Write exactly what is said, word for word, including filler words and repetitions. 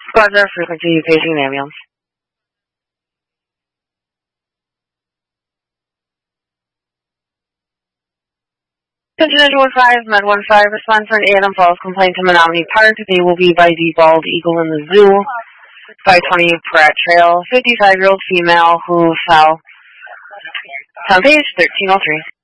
Squad zero frequency, paging an ambulance. Continental one five, Med one five, respond for an Adam Falls complaint to Menominee Park. They will be by the Bald Eagle in the Zoo, five twenty Pratt Trail, fifty-five-year-old female who fell. Town page thirteen oh three.